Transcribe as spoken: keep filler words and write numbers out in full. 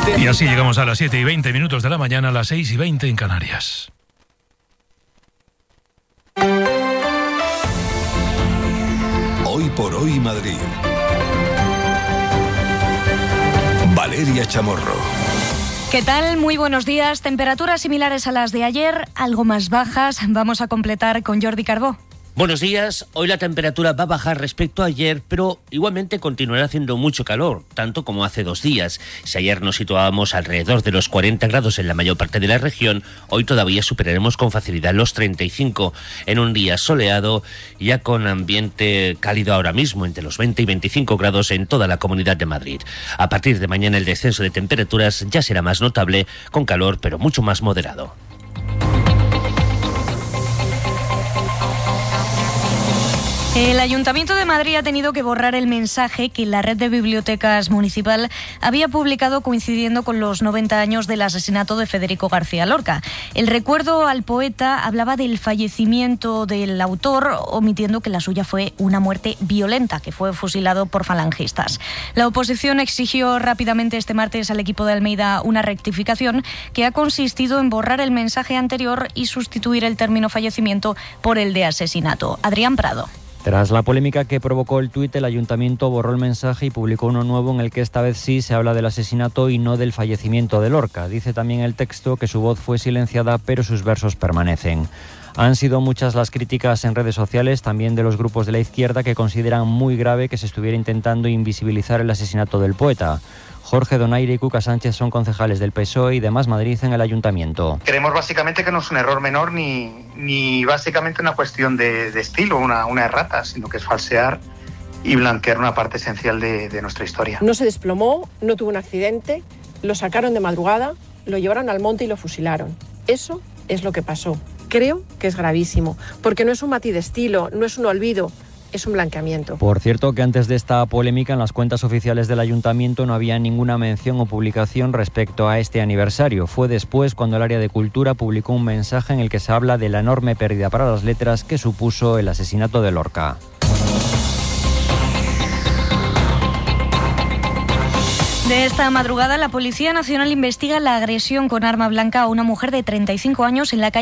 Y así llegamos a las siete y veinte minutos de la mañana, a las seis y veinte en Canarias. Hoy por hoy Madrid. Valeria Chamorro. ¿Qué tal? Muy buenos días. Temperaturas similares a las de ayer, algo más bajas. Vamos a completar con Jordi Carbó. Buenos días. Hoy la temperatura va a bajar respecto a ayer, pero igualmente continuará haciendo mucho calor, tanto como hace dos días. Si ayer nos situábamos alrededor de los cuarenta grados en la mayor parte de la región, hoy todavía superaremos con facilidad los treinta y cinco en un día soleado, ya con ambiente cálido ahora mismo, entre los veinte y veinticinco grados en toda la Comunidad de Madrid. A partir de mañana el descenso de temperaturas ya será más notable, con calor pero mucho más moderado. El Ayuntamiento de Madrid ha tenido que borrar el mensaje que la red de bibliotecas municipal había publicado coincidiendo con los noventa años del asesinato de Federico García Lorca. El recuerdo al poeta hablaba del fallecimiento del autor, omitiendo que la suya fue una muerte violenta, que fue fusilado por falangistas. La oposición exigió rápidamente este martes al equipo de Almeida una rectificación que ha consistido en borrar el mensaje anterior y sustituir el término fallecimiento por el de asesinato. Adrián Prado. Tras la polémica que provocó el tuit, el ayuntamiento borró el mensaje y publicó uno nuevo en el que esta vez sí se habla del asesinato y no del fallecimiento de Lorca. Dice también el texto que su voz fue silenciada, pero sus versos permanecen. Han sido muchas las críticas en redes sociales, también de los grupos de la izquierda, que consideran muy grave que se estuviera intentando invisibilizar el asesinato del poeta. Jorge Donaire y Cuca Sánchez son concejales del P S O E y de Más Madrid en el ayuntamiento. Creemos básicamente que no es un error menor ni, ni básicamente una cuestión de, de estilo, una, una errata, sino que es falsear y blanquear una parte esencial de, de nuestra historia. No se desplomó, no tuvo un accidente, lo sacaron de madrugada, lo llevaron al monte y lo fusilaron. Eso es lo que pasó. Creo que es gravísimo, porque no es un matiz de estilo, no es un olvido, es un blanqueamiento. Por cierto, que antes de esta polémica en las cuentas oficiales del ayuntamiento no había ninguna mención o publicación respecto a este aniversario. Fue después cuando el área de cultura publicó un mensaje en el que se habla de la enorme pérdida para las letras que supuso el asesinato de Lorca. De esta madrugada, la Policía Nacional investiga la agresión con arma blanca a una mujer de treinta y cinco años en la calle